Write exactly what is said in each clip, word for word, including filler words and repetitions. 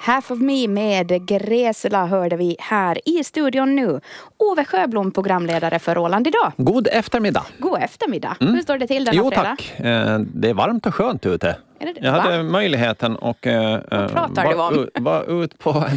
Half of Me med Gräsla hörde vi här i studion nu. Ove Sjöblom, programledare för Åland idag. God eftermiddag. God eftermiddag. Mm. Hur står det till denna jo, fredag? Tack. Det är varmt och skönt ute. Är det det? Jag hade Va? möjligheten och var, var ut på en,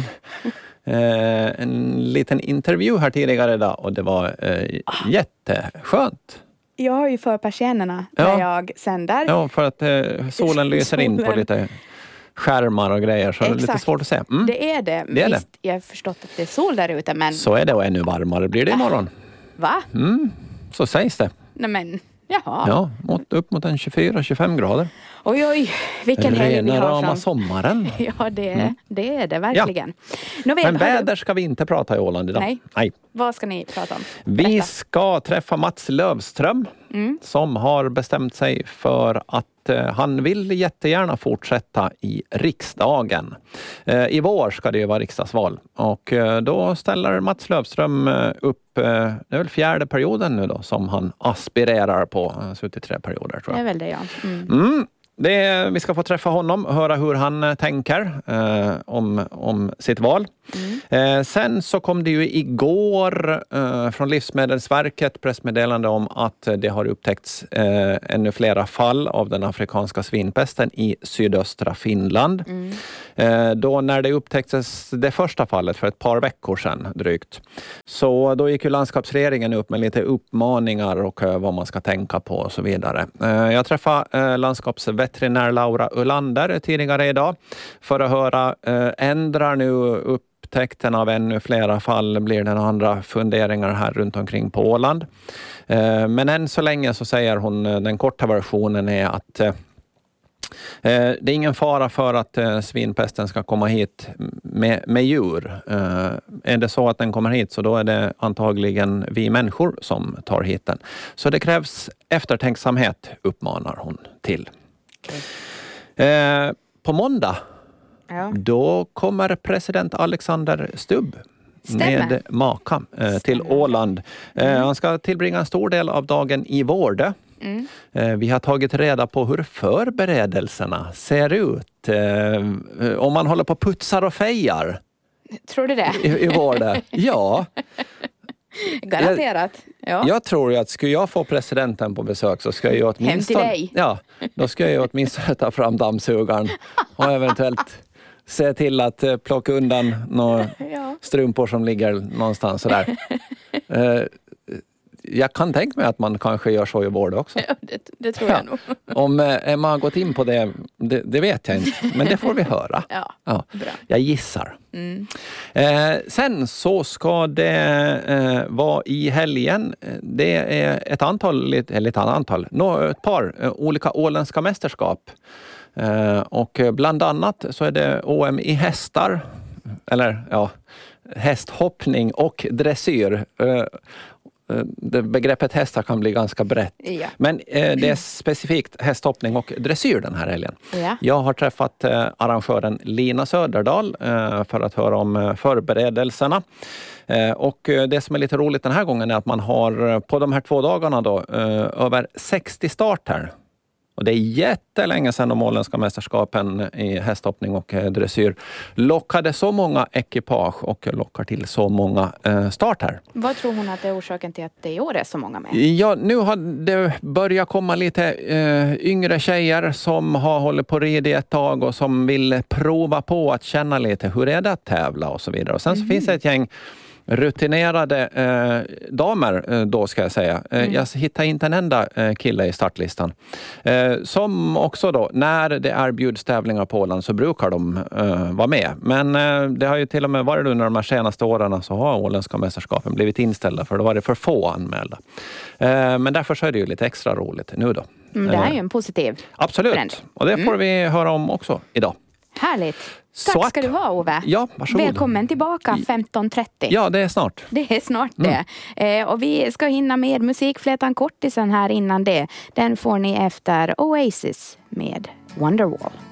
en liten intervju här tidigare idag och det var ah. jätteskönt. Jag har ju för persiennerna ja. där jag sänder. Ja, för att eh, solen lyser in på lite skärmar och grejer så Exakt. Det är lite svårt att se. Mm. Det är det. det, är Visst, det. Jag har förstått att det är sol där ute, men... Så är det och ännu varmare blir det imorgon. Va? Mm, så sägs det. Nej men, jaha. Ja, mot, upp mot en tjugofyra till tjugofem grader. Oj, oj, vilken helg vi har rama fram. sommaren. Ja, det, mm. det är det verkligen. Ja. Vet, men väder ska vi inte prata i Åland idag. Nej. Nej. Vad ska ni prata om? Berätta. Vi ska träffa Mats Lövström mm. som har bestämt sig för att eh, han vill jättegärna fortsätta i riksdagen. Eh, I vår ska det ju vara riksdagsval och eh, då ställer Mats Lövström eh, upp, eh, det är väl fjärde perioden nu då som han aspirerar på. Han har suttit tre perioder tror jag. Det är väl det, ja. Mm. Mm. Det är, vi ska få träffa honom, höra hur han eh, tänker eh, om, om sitt val. Mm. Eh, sen så kom det ju igår eh, från Livsmedelsverket pressmeddelande om att det har upptäckts eh, ännu flera fall av den afrikanska svinpesten i sydöstra Finland. Mm. Eh, då när det upptäcktes det första fallet för ett par veckor sedan drygt. Så då gick ju landskapsregeringen upp med lite uppmaningar och eh, vad man ska tänka på och så vidare. Eh, jag träffade eh, landskapsveterinär Laura Ullander tidigare idag för att höra eh, ändrar nu upp upptäckten av ännu flera fall blir det andra funderingar här runt omkring på Åland. Men än så länge så säger hon, den korta versionen är att det är ingen fara för att svinpesten ska komma hit med, med djur. Är det så att den kommer hit så då är det antagligen vi människor som tar hit den. Så det krävs eftertänksamhet, uppmanar hon till. Okay. På måndag Ja. Då kommer president Alexander Stubb Stämmer. med maka eh, till Åland. Eh, mm. Han ska tillbringa en stor del av dagen i Vårdö. Mm. Eh, vi har tagit reda på hur förberedelserna ser ut. Eh, om man håller på putsar och fejar. Tror du det? I, i Vårdö. Ja. Garanterat. Ja. Jag tror ju att skulle jag få presidenten på besök så ska jag åtminstone... Hem till dig. Ja, då ska jag åtminstone ta fram dammsugaren och eventuellt se till att plocka undan några ja. strumpor som ligger någonstans sådär. Jag kan tänka mig att man kanske gör så i vård också. Ja, det, det tror jag ja. nog. Om Emma har gått in på det, det, det vet jag inte. Men det får vi höra. Ja, ja. Bra. Jag gissar. Mm. Eh, sen så ska det eh, vara i helgen. Det är ett antal, eller ett antal, no, ett par eh, olika åländska mästerskap. Eh, och bland annat så är det O M i hästar. Eller ja, hästhoppning och dressyr. Eh, Det begreppet hästar kan bli ganska brett. Ja. Men eh, det är specifikt hästhoppning och dressyr den här helgen. Ja. Jag har träffat eh, arrangören Lina Söderdal eh, för att höra om eh, förberedelserna. Eh, och eh, det som är lite roligt den här gången är att man har eh, på de här två dagarna då, eh, över sextio starter. Och det är jättelänge sedan de åländska mästerskapen i hästhoppning och dressyr lockade så många ekipage och lockar till så många starter. Vad tror hon att det är orsaken till att det i år är så många med? Ja, nu har det börjat komma lite eh, yngre tjejer som har hållit på rid i ett tag och som vill prova på att känna lite hur är det att tävla och så vidare. Och sen så mm. finns det ett gäng rutinerade eh, damer eh, då ska jag säga. Eh, mm. Jag hittar inte en enda eh, kille i startlistan. Eh, som också då, när det erbjuds tävlingar på Åland så brukar de eh, vara med. Men eh, det har ju till och med varit under de här senaste åren så har åländska mästerskapen blivit inställda för då var det för få anmälda. Eh, men därför så är det ju lite extra roligt nu då. Mm, det är ju en positiv Absolut. Brand. Och det får mm. vi höra om också idag. Härligt. Tack att, ska du ha, Ove. Ja, varsågod. Välkommen tillbaka femton trettio. Ja, det är snart. Det är snart det. Mm. Eh, och vi ska hinna med musikflätan kortisen här innan det. Den får ni efter Oasis med Wonderwall.